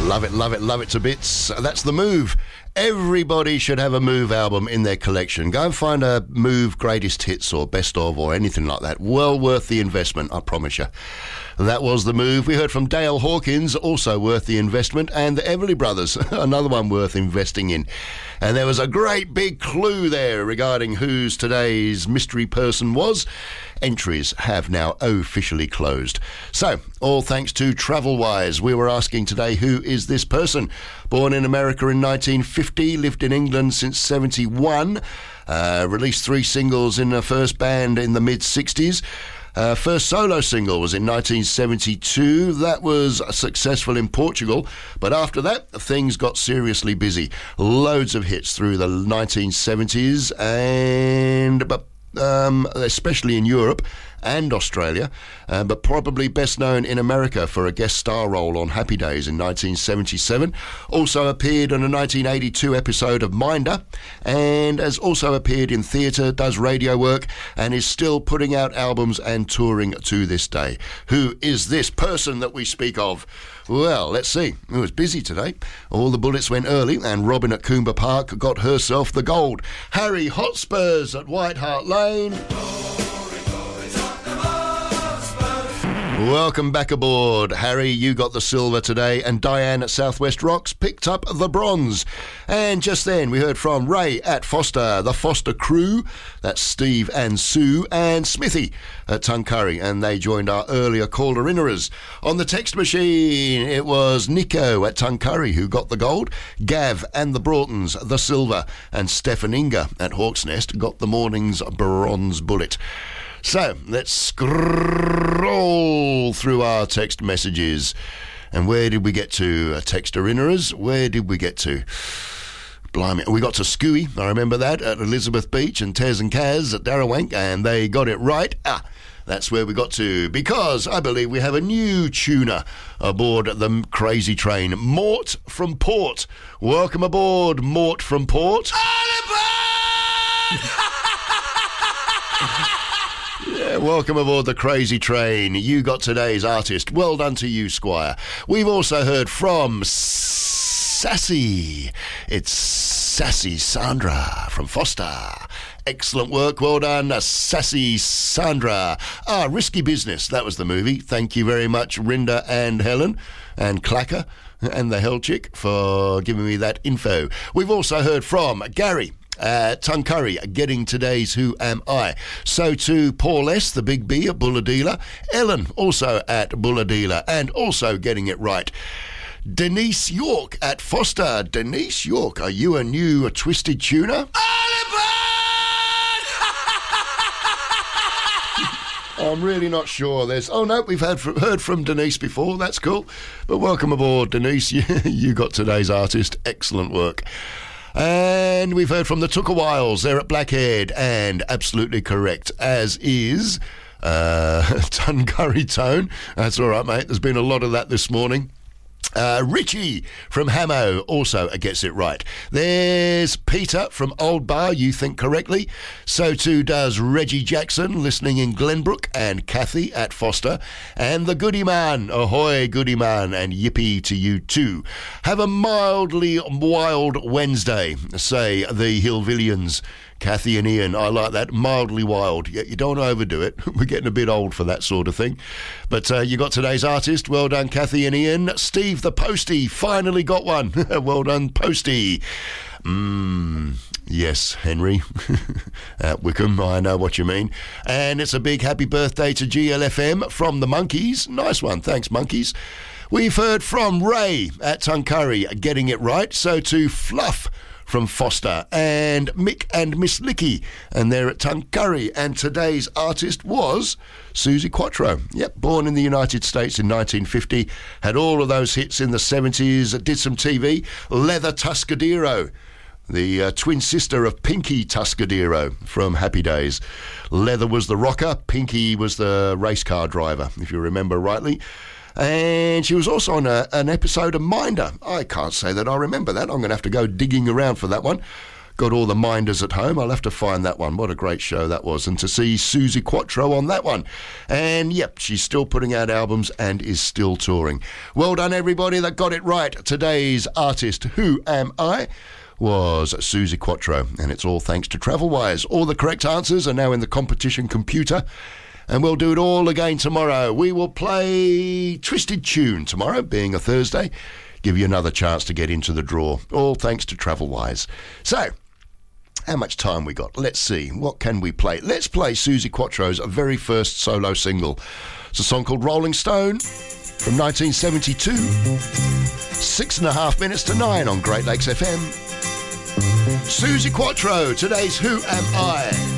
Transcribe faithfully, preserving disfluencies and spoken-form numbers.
Love it, love it, love it to bits. That's The Move. Everybody should have a Move album in their collection. Go and find a Move greatest hits or best of or anything like that. Well worth the investment, I promise you. That was The Move. We heard from Dale Hawkins, also worth the investment, and the Everly Brothers, another one worth investing in. And there was a great big clue there regarding who's today's mystery person was. Entries have now officially closed. So, all thanks to TravelWise, we were asking today, who is this person? Born in America in nineteen fifty, lived in England since seventy-one, uh, released three singles in her first band in the mid-sixties. Uh, first solo single was in nineteen seventy-two. That was successful in Portugal, but after that, things got seriously busy. Loads of hits through the nineteen seventies, and but um, especially in Europe and Australia, uh, but probably best known in America for a guest star role on Happy Days in nineteen seventy-seven. Also appeared in a nineteen eighty-two episode of Minder, and has also appeared in theatre, does radio work, and is still putting out albums and touring to this day. Who is this person that we speak of? Well, let's see. It was busy today. All the bullets went early, and Robin at Coomber Park got herself the gold. Harry Hotspurs at White Hart Lane. Welcome back aboard. Harry, you got the silver today, and Diane at Southwest Rocks picked up the bronze. And just then we heard from Ray at Foster, the Foster crew. That's Steve and Sue, and Smithy at Tuncurry, and they joined our earlier caller-innerers. On the text machine, it was Nico at Tuncurry who got the gold, Gav and the Broughtons the silver, and Stefan Inga at Hawk's Nest got the morning's bronze bullet. So, let's scroll through our text messages. And where did we get to? Uh, Texter-innerers, where did we get to? Blimey, we got to Scooey, I remember that, at Elizabeth Beach, and Tez and Kaz at Darrawank, and they got it right. Ah, that's where we got to, because I believe we have a new tuner aboard the crazy train, Mort from Port. Welcome aboard, Mort from Port. All aboard! Yeah, welcome aboard the crazy train. You got today's artist. Well done to you, Squire. We've also heard from Sassy. It's Sassy Sandra from Foster. Excellent work. Well done, Sassy Sandra. Ah, Risky Business. That was the movie. Thank you very much, Rinda and Helen and Clacker and the Hell Chick for giving me that info. We've also heard from Gary Uh, Tuncurry, getting today's Who Am I. So to Paul S., the Big B at Bulladila. Ellen, also at Bulladila, and also getting it right. Denise York at Foster. Denise York, are you a new twisted tuner? I'm really not sure. There's oh no, we've had heard from Denise before. That's cool. But welcome aboard, Denise. You, you got today's artist. Excellent work. And we've heard from the Tookawiles. They're at Blackhead, and absolutely correct, as is uh, Tuncurry Tone. That's all right, mate. There's been a lot of that this morning. Uh, Richie from Hamo also gets it right. There's Peter from Old Bar, you think correctly. So too does Reggie Jackson, listening in Glenbrook, and Kathy at Foster. And the Goody Man, ahoy Goody Man, and yippee to you too. Have a mildly wild Wednesday, say the Hillvillians. Kathy and Ian, I like that. Mildly wild. You don't want to overdo it. We're getting a bit old for that sort of thing. But uh, you got today's artist. Well done, Kathy and Ian. Steve the Postie finally got one. Well done, Postie. Mmm... Yes, Henry. At Wickham, I know what you mean. And it's a big happy birthday to G L F M from the Monkeys. Nice one. Thanks, Monkeys. We've heard from Ray at Tuncurry, getting it right. So to Fluff from Foster, and Mick and Miss Licky, and they're at Tuncurry. And today's artist was Susie Quattro. Yep, born in the United States in nineteen fifty, had all of those hits in the seventies, did some T V. Leather Tuscadero, the uh, twin sister of Pinky Tuscadero from Happy Days. Leather was the rocker, Pinky was the race car driver, if you remember rightly. And she was also on a, an episode of Minder. I can't say that I remember that. I'm going to have to go digging around for that one. got all the minders at home. I'll have to find that one. What a great show that was. And to see Suzi Quatro on that one. And yep, she's still putting out albums and is still touring. Well done, everybody that got it right. Today's artist, Who Am I? was Suzi Quatro. And it's all thanks to TravelWise. All the correct answers are now in the competition computer. And we'll do it all again tomorrow. We will play Twisted Tune tomorrow, being a Thursday. Give you another chance to get into the draw. All thanks to TravelWise. So, how much time we got? Let's see. What can we play? Let's play Suzi Quatro's very first solo single. It's a song called Rolling Stone from nineteen seventy-two. Six and a half minutes to nine on Great Lakes F M. Suzi Quatro, today's Who Am I?